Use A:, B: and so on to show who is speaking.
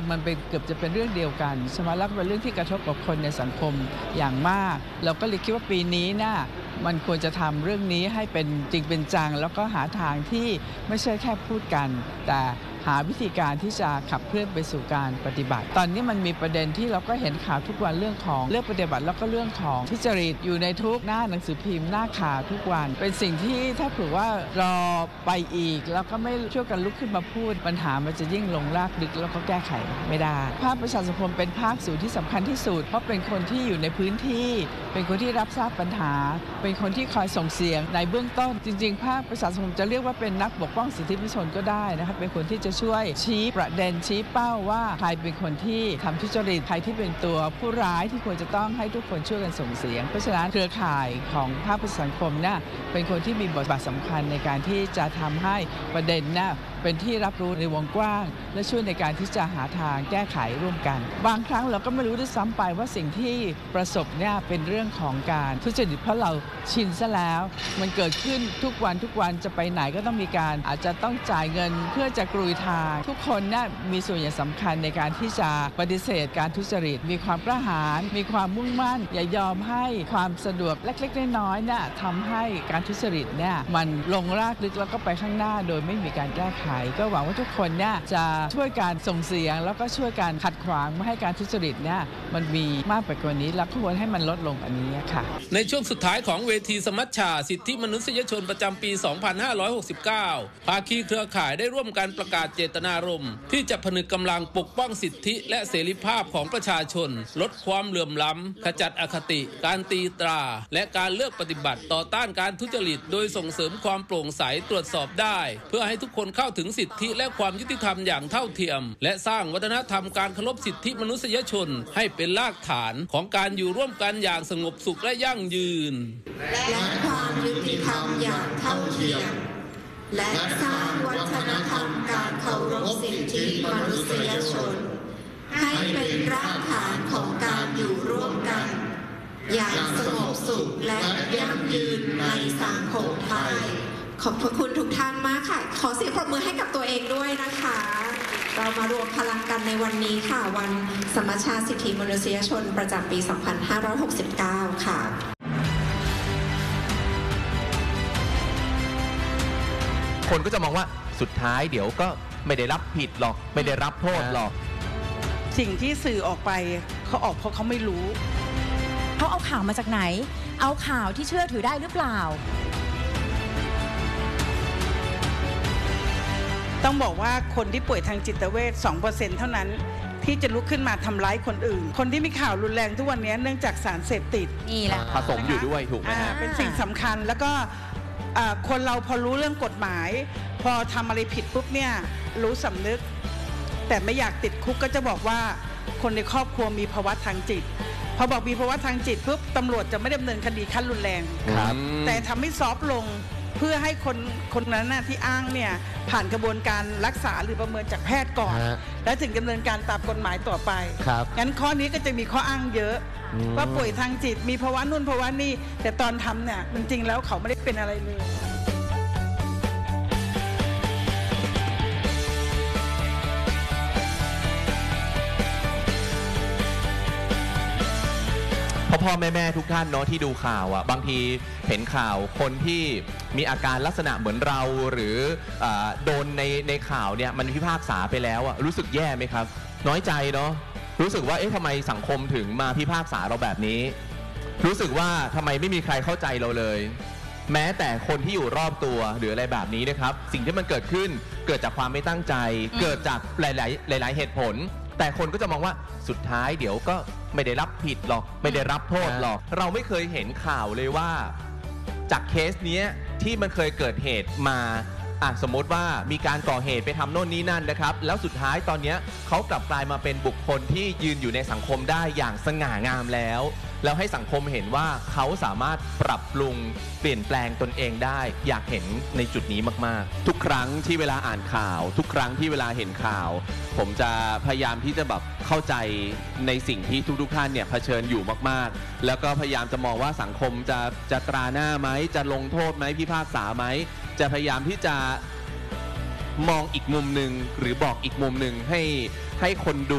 A: มันเป็นเกือบจะเป็นเรื่องเดียวกันใช่ไหมแล้วเป็นเรื่องที่กระทบกับคนในสังคมอย่างมากเราก็เลยคิดว่าปีนี้น่ะมันควรจะทำเรื่องนี้ให้เป็นจริงเป็นจังแล้วก็หาทางที่ไม่ใช่แค่พูดกันแต่หาวิธีการที่จะขับเคลื่อนไปสู่การปฏิบัติตอนนี้มันมีประเด็นที่เราก็เห็นข่าวทุกวันเรื่องของเรื่องปฏิบัติแล้วก็เรื่องของทุจริตอยู่ในทุกหน้าหนังสือพิมพ์หน้าข่าวทุกวันเป็นสิ่งที่ถ้าเผื่อว่ารอไปอีกแล้วก็ไม่ช่วยกันลุกขึ้นมาพูดปัญหามันจะยิ่งลงรากลึกแล้วก็แก้ไขไม่ได้ภาคประชาสังคมเป็นภาคส่วนที่สำคัญที่สุดเพราะเป็นคนที่อยู่ในพื้นที่เป็นคนที่รับทราบปัญหาเป็นคนที่คอยส่งเสียงในเบื้องต้นจริงๆภาคประชาสังคมจะเรียกว่าเป็นนักปกป้องสิทธิมนุษยชนก็ได้นะครับเป็นคนที่จะช่วยชี้ประเด็นชี้เป้าว่าใครเป็นคนที่ทำทุจริตใครที่เป็นตัวผู้ร้ายที่ควรจะต้องให้ทุกคนช่วยกันส่งเสียงเพราะฉะนั้นเครือข่ายของภาคประชาสังคมน่ะเป็นคนที่มีบทบาทสำคัญในการที่จะทำให้ประเด็นน่ะเป็นที่รับรู้ในวงกว้างและช่วยในการที่จะหาทางแก้ไขร่วมกันบางครั้งเราก็ไม่รู้ด้วยซ้ำไปว่าสิ่งที่ประสบเนี่ยเป็นเรื่องของการทุจริตเพราะเราชินซะแล้วมันเกิดขึ้นทุกวันจะไปไหนก็ต้องมีการอาจจะต้องจ่ายเงินเพื่อจะกรุยทางทุกคนน่ะมีส่วนอย่างสำคัญในการที่จะปฏิเสธการทุจริตมีความกล้าหาญมีความมุ่งมั่นอย่ายอมให้ความสะดวกเล็กๆน้อยๆน่ะทำให้การทุจริตเนี่ยมันลงรากลึกแล้วก็ไปข้างหน้าโดยไม่มีการแก้ไขก็หวังว่าทุกคนเนี่ยจะช่วยการส่งเสียงแล้วก็ช่วยการขัดขวางไม่ให้การทุจริตเนี่ยมันมีมากไปกว่านี้แล้วควรให้มันลดลงอันนี้ค่ะ
B: ในช่วงสุดท้ายของเวทีสมัชชาสิทธิมนุษยชนประจำปี 2569 ภาคีเครือข่ายได้ร่วมกันประกาศเจตนารมณ์ที่จะผนึกกำลังปกป้องสิทธิและเสรีภาพของประชาชนลดความเหลื่อมล้ำขจัดอคติการตีตราและการเลือกปฏิบัติต่อต้านการทุจริตโดยส่งเสริมความโปร่งใสตรวจสอบได้เพื่อให้ทุกคนเข้าถึงสิทธิและความยุติธรรมอย่างเท่าเทียมและสร้างวัฒนธรรมการเคารพสิทธิมนุษยชนให้เป็นรากฐานของการอยู่ร่วมกันอย่างสงบสุขและยั่งยืน
C: และความยุติธรรมอย่างเท่าเทียมและสร้างวัฒนธรรมการเคารพสิทธิมนุษยชนให้เป็นรากฐานของการอยู่ร่วมกันอย่างสงบสุขและยั่งยืนในสังคมไทยขอบพระคุณทุกท่านมากค่ะขอเสียงปรบมือให้กับตัวเองด้วยนะคะเรามารวมพลังกันในวันนี้ค่ะวันสมัชชาสิทธิมนุษยชนประจำปี 2569 ค่ะ
D: คนก็จะมองว่าสุดท้ายเดี๋ยวก็ไม่ได้รับผิดหรอกไม่ได้รับโทษหรอก
E: สิ่งที่สื่อออกไปเขาออกเพราะเขาไม่รู้
F: เขาเอาข่าวมาจากไหนเอาข่าวที่เชื่อถือได้หรือเปล่า
E: ต้องบอกว่าคนที่ป่วยทางจิตเวช 2% เท่านั้นที่จะลุกขึ้นมาทำร้ายคนอื่นคนที่มีข่าวรุนแรงทุกวันนี้เนื่องจากสารเสพติด
F: นี่แหละ
D: ผสมอยู่ด้วยถูกไหม
E: เป็นสิ่งสำคัญแล้วก็คนเราพอรู้เรื่องกฎหมายพอทำอะไรผิดปุ๊บเนี่ยรู้สำนึกแต่ไม่อยากติดคุกก็จะบอกว่าคนในครอบครัวมีภาวะทางจิตพอบอกมีภาวะทางจิตปุ๊บตำรวจจะไม่ดำเนินคดีขั้นรุนแรงแต่ทำให้ซอฟต์ลงเพื่อให้คนนั้นน่ะที่อ้างเนี่ยผ่านกระบวนการรักษาหรือประเมินจากแพทย์ก่อนแล้วถึงดำเนินการตามกฎหมายต่อไปงั้นข้อนี้ก็จะมีข้ออ้างเยอะว่าป่วยทางจิตมีภาวะนู่นภาวะนี่แต่ตอนทำเนี่ยจริงๆแล้วเขาไม่ได้เป็นอะไรเลย
D: พ่อแม่ทุกท่านเนาะที่ดูข่าวบางทีเห็นข่าวคนที่มีอาการลักษณะเหมือนเราหรือโดนในข่าวเนี่ยมันพิพากษาไปแล้วรู้สึกแย่ไหมครับน้อยใจเนาะรู้สึกว่าทำไมสังคมถึงมาพิพากษาเราแบบนี้รู้สึกว่าทำไมไม่มีใครเข้าใจเราเลยแม้แต่คนที่อยู่รอบตัวหรืออะไรแบบนี้นะครับสิ่งที่มันเกิดขึ้นเกิดจากความไม่ตั้งใจเกิดจากหลายเหตุผลแต่คนก็จะมองว่าสุดท้ายเดี๋ยวก็ไม่ได้รับผิดหรอกไม่ได้รับโทษหรอกเราไม่เคยเห็นข่าวเลยว่าจากเคสนี้ที่มันเคยเกิดเหตุมาสมมติว่ามีการก่อเหตุไปทำโน่นนี่นั่นนะครับแล้วสุดท้ายตอนนี้เขากลับกลายมาเป็นบุคคลที่ยืนอยู่ในสังคมได้อย่างสง่างามแล้วให้สังคมเห็นว่าเขาสามารถปรับปรุงเปลี่ยนแปลงตนเองได้อยากเห็นในจุดนี้มากๆทุกครั้งที่เวลาอ่านข่าวทุกครั้งที่เวลาเห็นข่าวผมจะพยายามที่จะแบบเข้าใจในสิ่งที่ทุกท่านเนี่ยเผชิญอยู่มากๆแล้วก็พยายามจะมองว่าสังคมจะตราหน้าไหมจะลงโทษไหมพิพากษาไหมจะพยายามที่จะมองอีกมุมหนึ่งหรือบอกอีกมุมหนึ่งให้คนดู